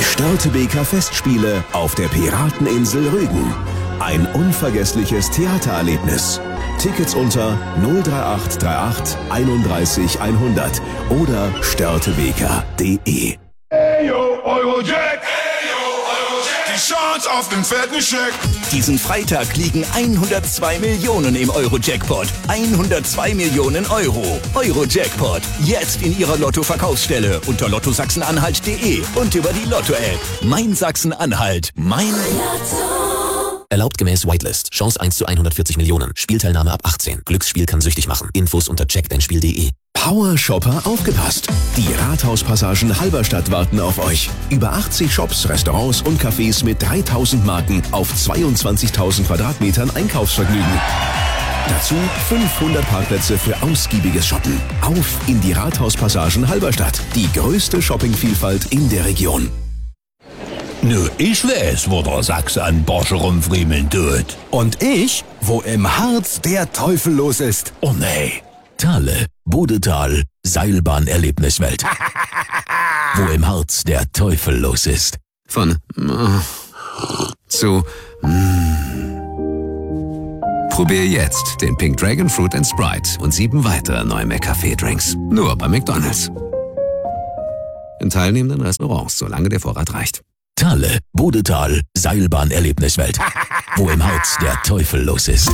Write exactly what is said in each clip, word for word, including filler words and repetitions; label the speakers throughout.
Speaker 1: Störtebeker Festspiele auf der Pirateninsel Rügen. Ein unvergessliches Theatererlebnis. Tickets unter null drei acht drei acht einunddreißig hundert oder störtebeker punkt de.
Speaker 2: Eyo, Eurojack! Die Chance auf den fetten Scheck!
Speaker 3: Diesen Freitag liegen hundertzwei Millionen im Euro-Jackpot. hundertzwei Millionen Euro. Euro-Jackpot. Jetzt in Ihrer Lotto-Verkaufsstelle unter lotto sachsen anhalt punkt de und über die Lotto-App. Mein Sachsen-Anhalt. Mein Lotto.
Speaker 4: Erlaubt gemäß Whitelist. Chance eins zu hundertvierzig Millionen. Spielteilnahme ab achtzehn. Glücksspiel kann süchtig machen. Infos unter check dein spiel punkt de.
Speaker 1: Power Shopper aufgepasst. Die Rathauspassagen Halberstadt warten auf euch. Über achtzig Shops, Restaurants und Cafés mit dreitausend Marken auf zweiundzwanzigtausend Quadratmetern Einkaufsvergnügen. Dazu fünfhundert Parkplätze für ausgiebiges Shoppen. Auf in die Rathauspassagen Halberstadt. Die größte Shoppingvielfalt in der Region.
Speaker 5: Nö, ich weiß, wo der Sachse an Porsche rumfriemeln tut.
Speaker 6: Und ich, wo im Harz der Teufel los ist.
Speaker 5: Oh nee.
Speaker 4: Thale, Bodetal, Seilbahn-Erlebniswelt. Wo im Harz der Teufel los ist.
Speaker 7: Von äh, zu mm. Probier jetzt den Pink Dragon Fruit and Sprite und sieben weitere neue McCafé-Drinks. Nur bei McDonald's. In teilnehmenden Restaurants, solange der Vorrat reicht.
Speaker 4: Thale, Bodetal, Seilbahn-Erlebniswelt. Wo im Harz der Teufel los ist.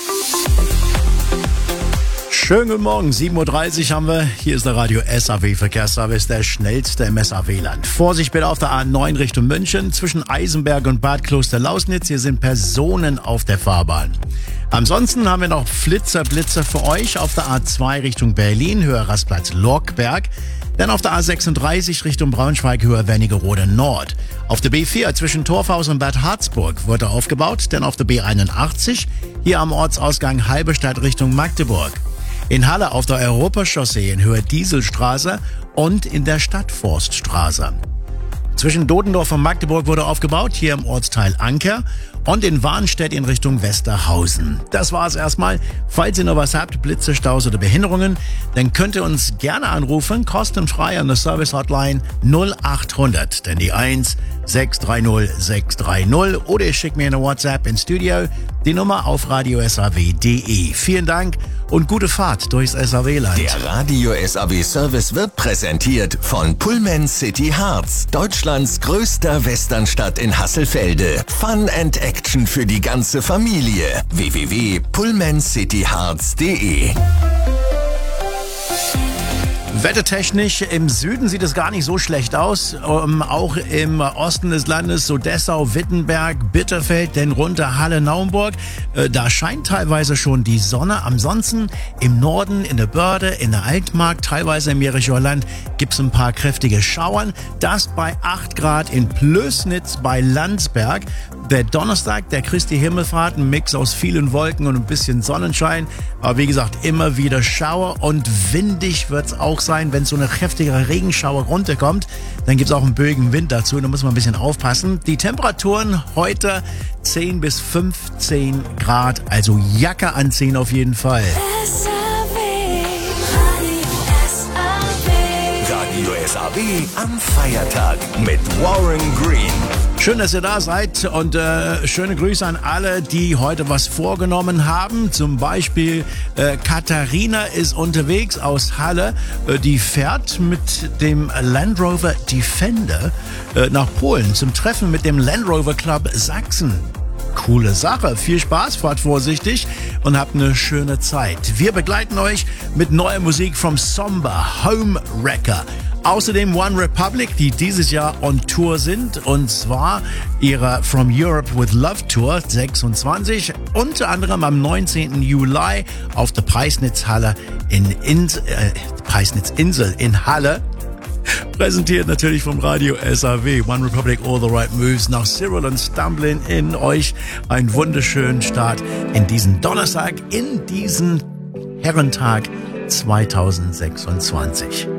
Speaker 8: Schönen guten Morgen, sieben Uhr dreißig haben wir. Hier ist der Radio S A W Verkehrsservice, der schnellste im S A W-Land. Vorsicht bitte auf der A neun Richtung München zwischen Eisenberg und Bad Kloster-Lausnitz. Hier sind Personen auf der Fahrbahn. Ansonsten haben wir noch Flitzer, Blitzer für euch auf der A zwei Richtung Berlin, Höher Rastplatz Lorkberg. Dann auf der A sechsunddreißig Richtung Braunschweig, Höher Wernigerode Nord. Auf der B vier zwischen Torfhaus und Bad Harzburg wurde aufgebaut. Dann auf der B einundachtzig hier am Ortsausgang Halberstadt Richtung Magdeburg. In Halle auf der Europachaussee in Höhe Dieselstraße und in der Stadtforststraße. Zwischen Dodendorf und Magdeburg wurde aufgebaut, hier im Ortsteil Anker und in Warnstedt in Richtung Westerhausen. Das war's erstmal. Falls ihr noch was habt, Blitze, Staus oder Behinderungen, dann könnt ihr uns gerne anrufen, kostenfrei an der Service Hotline null achthundert, denn die eins sechs drei null sechs drei null oder ihr schickt mir eine WhatsApp ins Studio, die Nummer auf radio s a w punkt de. Vielen Dank und gute Fahrt durchs S A W-Land.
Speaker 3: Der Radio S A W-Service wird präsentiert von Pullman City Harz, Deutschlands größter Westernstadt in Hasselfelde. Fun and Action für die ganze Familie. w w w punkt pullman city harz punkt de.
Speaker 8: Wettertechnisch im Süden sieht es gar nicht so schlecht aus. Ähm, auch im Osten des Landes, so Dessau, Wittenberg, Bitterfeld, denn runter Halle, Naumburg. Äh, da scheint teilweise schon die Sonne. Ansonsten im Norden, in der Börde, in der Altmark, teilweise im Jerichoer Land gibt es ein paar kräftige Schauern. Das bei acht Grad in Plößnitz bei Landsberg. Der Donnerstag, der Christi Himmelfahrt, ein Mix aus vielen Wolken und ein bisschen Sonnenschein. Aber wie gesagt, immer wieder Schauer und windig wird es auch sein, wenn so eine kräftige Regenschauer runterkommt. Dann gibt es auch einen böigen Wind dazu, da muss man ein bisschen aufpassen. Die Temperaturen heute zehn bis fünfzehn Grad, also Jacke anziehen auf jeden Fall.
Speaker 3: Radio S A W am Feiertag mit Warren Green.
Speaker 8: Schön, dass ihr da seid und äh, schöne Grüße an alle, die heute was vorgenommen haben. Zum Beispiel äh, Katharina ist unterwegs aus Halle. Äh, die fährt mit dem Land Rover Defender äh, nach Polen zum Treffen mit dem Land Rover Club Sachsen. Coole Sache. Viel Spaß, fahrt vorsichtig und habt eine schöne Zeit. Wir begleiten euch mit neuer Musik vom Somber Home Wrecker. Außerdem One Republic, die dieses Jahr on Tour sind, und zwar ihre From Europe with Love Tour sechsundzwanzig, unter anderem am neunzehnten Juli auf der Preisnitzhalle in Ins- äh, Preisnitzinsel in Halle. Präsentiert natürlich vom Radio S A W. One Republic, All the Right Moves. Nach Cyril und Stumblin' in euch einen wunderschönen Start in diesen Donnerstag, in diesen Herrentag zweitausendsechsundzwanzig.